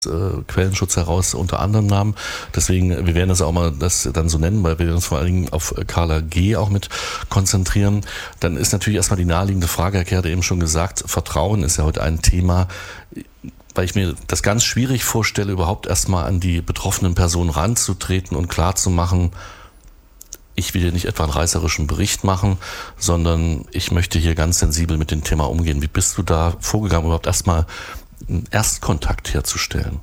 Quellenschutz heraus unter anderem Namen. Deswegen, wir werden das auch mal das dann so nennen, weil wir uns vor allen Dingen auf Carla G. auch mit konzentrieren. Dann ist natürlich erstmal die naheliegende Frage, Herr Kehr hat eben schon gesagt, Vertrauen ist ja heute ein Thema, weil ich mir das ganz schwierig vorstelle, überhaupt erstmal an die betroffenen Personen ranzutreten und klarzumachen, ich will hier nicht etwa einen reißerischen Bericht machen, sondern ich möchte hier ganz sensibel mit dem Thema umgehen. Wie bist du da vorgegangen, überhaupt erstmal einen Erstkontakt herzustellen?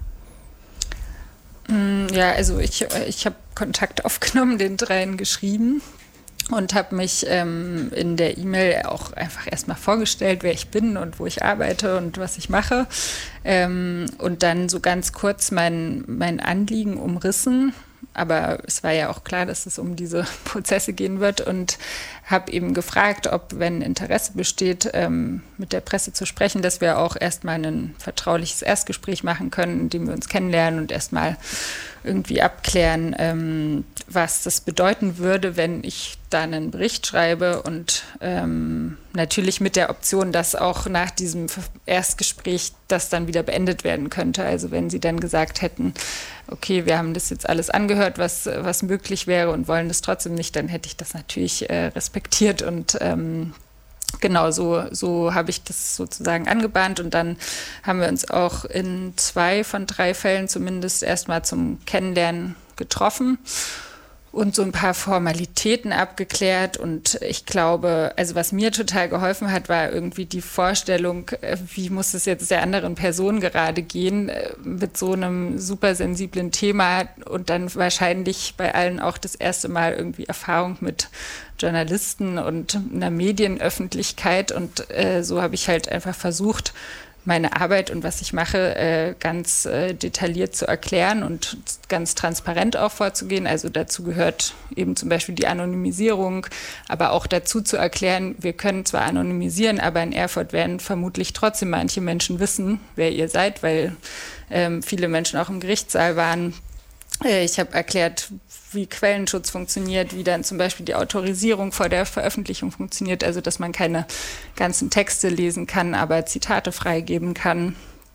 Ja, also ich habe Kontakt aufgenommen, den dreien geschrieben und habe mich in der E-Mail auch einfach erstmal vorgestellt, wer ich bin und wo ich arbeite und was ich mache. Und dann so ganz kurz mein Anliegen umrissen. Aber es war ja auch klar, dass es um diese Prozesse gehen wird und habe eben gefragt, ob, wenn Interesse besteht, mit der Presse zu sprechen, dass wir auch erstmal ein vertrauliches Erstgespräch machen können, in dem wir uns kennenlernen und erstmal irgendwie abklären, was das bedeuten würde, wenn ich da einen Bericht schreibe und natürlich mit der Option, dass auch nach diesem Erstgespräch das dann wieder beendet werden könnte. Also wenn sie dann gesagt hätten, okay, wir haben das jetzt alles angehört, was möglich wäre und wollen das trotzdem nicht, dann hätte ich das natürlich respektiert und genau, so habe ich das sozusagen angebahnt und dann haben wir uns auch in 2 von 3 Fällen zumindest erstmal zum Kennenlernen getroffen und so ein paar Formalitäten abgeklärt und ich glaube, also was mir total geholfen hat, war irgendwie die Vorstellung, wie muss es jetzt der anderen Person gerade gehen mit so einem super sensiblen Thema und dann wahrscheinlich bei allen auch das erste Mal irgendwie Erfahrung mit Journalisten und einer Medienöffentlichkeit und so habe ich halt einfach versucht, meine Arbeit und was ich mache, ganz detailliert zu erklären und ganz transparent auch vorzugehen. Also dazu gehört eben zum Beispiel die Anonymisierung, aber auch dazu zu erklären, wir können zwar anonymisieren, aber in Erfurt werden vermutlich trotzdem manche Menschen wissen, wer ihr seid, weil viele Menschen auch im Gerichtssaal waren. Ich habe erklärt, wie Quellenschutz funktioniert, wie dann zum Beispiel die Autorisierung vor der Veröffentlichung funktioniert, also dass man keine ganzen Texte lesen kann, aber Zitate freigeben kann.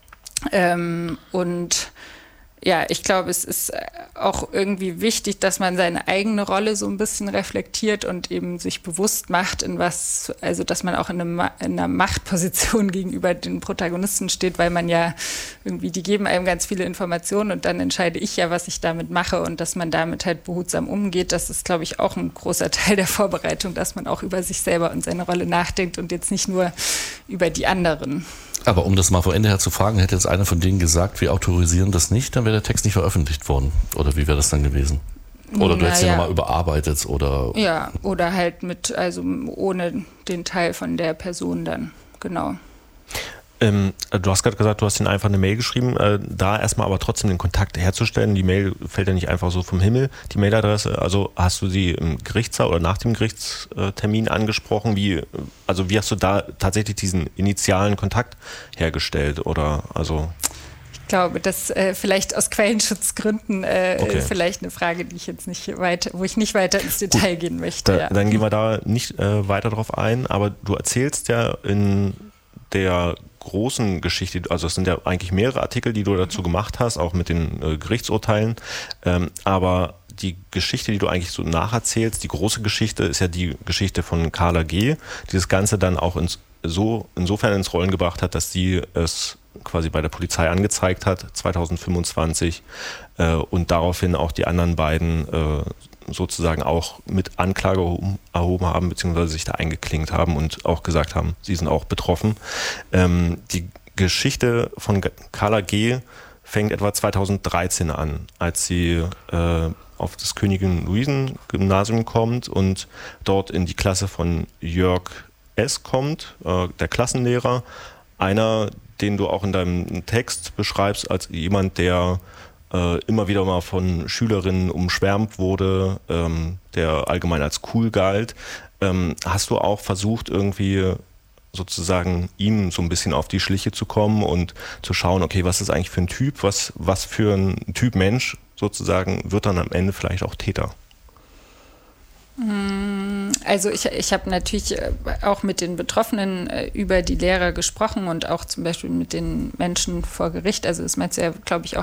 Und ja, ich glaube, es ist auch irgendwie wichtig, dass man seine eigene Rolle so ein bisschen reflektiert und eben sich bewusst macht, also dass man auch in einer Machtposition gegenüber den Protagonisten steht, weil man ja irgendwie, die geben einem ganz viele Informationen und dann entscheide ich ja, was ich damit mache und dass man damit halt behutsam umgeht. Das ist, glaube ich, auch ein großer Teil der Vorbereitung, dass man auch über sich selber und seine Rolle nachdenkt und jetzt nicht nur über die anderen. Aber um das mal vor Ende her zu fragen, hätte jetzt einer von denen gesagt, wir autorisieren das nicht, dann wäre der Text nicht veröffentlicht worden. Oder wie wäre das dann gewesen? Oder du hättest ihn nochmal überarbeitet oder... Ja, oder halt also ohne den Teil von der Person dann, genau. Du hast gerade gesagt, du hast ihnen einfach eine Mail geschrieben, da erstmal aber trotzdem den Kontakt herzustellen. Die Mail fällt ja nicht einfach so vom Himmel, die Mailadresse. Also hast du sie im Gerichtssaal oder nach dem Gerichtstermin angesprochen? Wie hast du da tatsächlich diesen initialen Kontakt hergestellt? Oder also... Ich glaube, das vielleicht aus Quellenschutzgründen vielleicht eine Frage, die ich jetzt wo ich nicht weiter ins Detail gehen möchte. Dann gehen wir da nicht weiter drauf ein, aber du erzählst ja in der großen Geschichte, also es sind ja eigentlich mehrere Artikel, die du dazu gemacht hast, auch mit den Gerichtsurteilen, aber die Geschichte, die du eigentlich so nacherzählst, die große Geschichte ist ja die Geschichte von Carla G., die das Ganze dann auch insofern ins Rollen gebracht hat, dass sie es quasi bei der Polizei angezeigt hat, 2025, und daraufhin auch die anderen beiden sozusagen auch mit Anklage erhoben haben, beziehungsweise sich da eingeklinkt haben und auch gesagt haben, sie sind auch betroffen. Die Geschichte von Carla G. fängt etwa 2013 an, als sie auf das Königin-Luisen-Gymnasium kommt und dort in die Klasse von Jörg S. kommt, der Klassenlehrer, einer, den du auch in deinem Text beschreibst als jemand, der immer wieder mal von Schülerinnen umschwärmt wurde, der allgemein als cool galt. Hast du auch versucht, irgendwie sozusagen ihm so ein bisschen auf die Schliche zu kommen und zu schauen, okay, was ist eigentlich für ein Typ, was für ein Typ Mensch sozusagen wird dann am Ende vielleicht auch Täter? Also ich habe natürlich auch mit den Betroffenen über die Lehrer gesprochen und auch zum Beispiel mit den Menschen vor Gericht. Also das meinst du ja, glaube ich, auch